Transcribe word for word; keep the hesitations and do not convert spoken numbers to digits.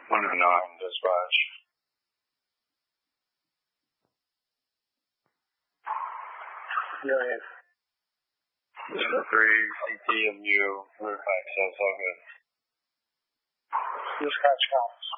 one oh nine, dispatch. Million. Zero three, C T M U, roof access, all good. Dispatch counts.